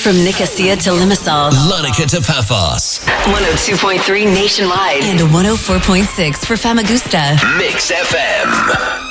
From Nicosia to Limassol, Larnaca to Paphos, 102.3 nationwide, and 104.6 for Famagusta. Mix FM.